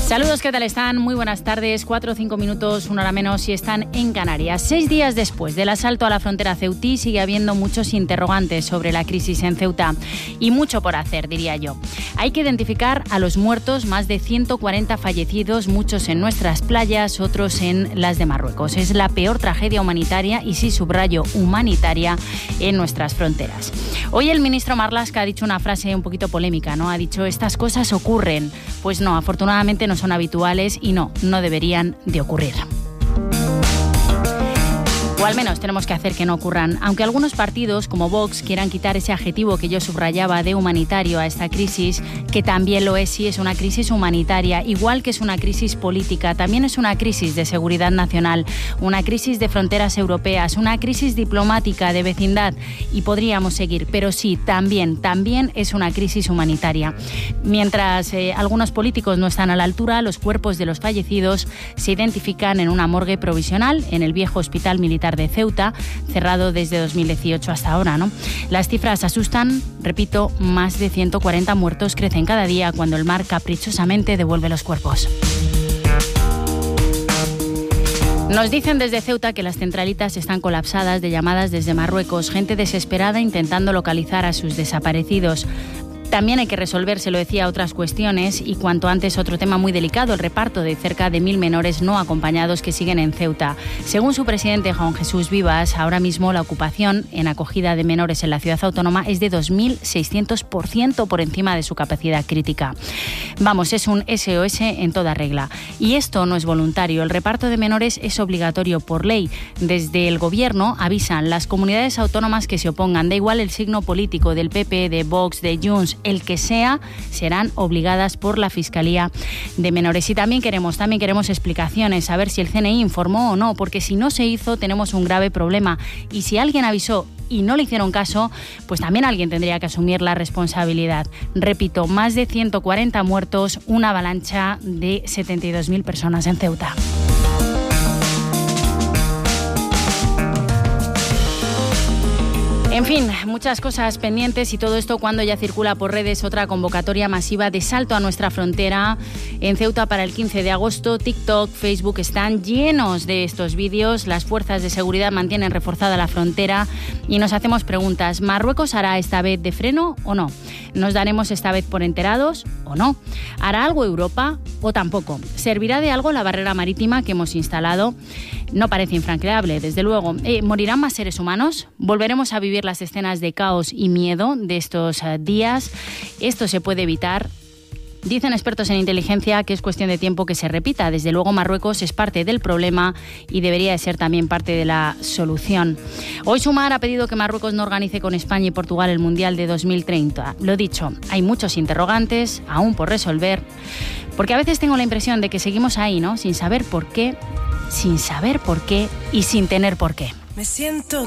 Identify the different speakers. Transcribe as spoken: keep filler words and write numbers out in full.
Speaker 1: Saludos, ¿qué tal están? Muy buenas tardes, cuatro o cinco minutos, una hora menos si están en Canarias. Seis días después del asalto a la frontera ceutí sigue habiendo muchos interrogantes sobre la crisis en Ceuta y mucho por hacer, diría yo. Hay que identificar a los muertos, más de ciento cuarenta fallecidos, muchos en nuestras playas, otros en las de Marruecos. Es la peor tragedia humanitaria, y sí subrayo humanitaria, en nuestras fronteras. Hoy el ministro Marlaska ha dicho una frase un poquito polémica, ¿no? Ha dicho, estas cosas ocurren. Pues no, afortunadamente no son habituales y no, no deberían de ocurrir. O al menos tenemos que hacer que no ocurran, aunque algunos partidos como Vox quieran quitar ese adjetivo que yo subrayaba de humanitario a esta crisis, que también lo es, sí, es una crisis humanitaria, igual que es una crisis política, también es una crisis de seguridad nacional, una crisis de fronteras europeas, una crisis diplomática de vecindad, y podríamos seguir, pero sí, también, también es una crisis humanitaria. Mientras eh, algunos políticos no están a la altura, los cuerpos de los fallecidos se identifican en una morgue provisional en el viejo hospital militar de Ceuta, cerrado desde dos mil dieciocho hasta ahora, ¿no? Las cifras asustan, repito, más de ciento cuarenta muertos crecen cada día cuando el mar caprichosamente devuelve los cuerpos. Nos dicen desde Ceuta que las centralitas están colapsadas de llamadas desde Marruecos, gente desesperada intentando localizar a sus desaparecidos. También hay que resolver, se lo decía, otras cuestiones y cuanto antes otro tema muy delicado, el reparto de cerca de mil menores no acompañados que siguen en Ceuta. Según su presidente Juan Jesús Vivas, ahora mismo la ocupación en acogida de menores en la ciudad autónoma es de dos mil seiscientos por ciento por encima de su capacidad crítica. Vamos, es un S O S en toda regla. Y esto no es voluntario, el reparto de menores es obligatorio por ley. Desde el gobierno avisan las comunidades autónomas que se opongan, da igual el signo político del P P, de Vox, de Junts, el que sea, serán obligadas por la Fiscalía de Menores. Y también queremos, también queremos explicaciones, saber si el C N I informó o no, porque si no se hizo tenemos un grave problema. Y si alguien avisó y no le hicieron caso, pues también alguien tendría que asumir la responsabilidad. Repito, más de ciento cuarenta muertos, una avalancha de setenta y dos mil personas en Ceuta. En fin, muchas cosas pendientes y todo esto cuando ya circula por redes otra convocatoria masiva de salto a nuestra frontera en Ceuta para el quince de agosto. TikTok, Facebook están llenos de estos vídeos. Las fuerzas de seguridad mantienen reforzada la frontera y nos hacemos preguntas. ¿Marruecos hará esta vez de freno o no? ¿Nos daremos esta vez por enterados o no? ¿Hará algo Europa o tampoco? ¿Servirá de algo la barrera marítima que hemos instalado? No parece infranqueable, desde luego. Eh, ¿Morirán más seres humanos? ¿Volveremos a vivir las escenas de caos y miedo de estos uh, días? ¿Esto se puede evitar? Dicen expertos en inteligencia que es cuestión de tiempo que se repita. Desde luego Marruecos es parte del problema y debería de ser también parte de la solución. Hoy Sumar ha pedido que Marruecos no organice con España y Portugal el Mundial de dos mil treinta. Lo dicho, hay muchos interrogantes aún por resolver, porque a veces tengo la impresión de que seguimos ahí, ¿no? Sin saber por qué, sin saber por qué y sin tener por qué.
Speaker 2: Me siento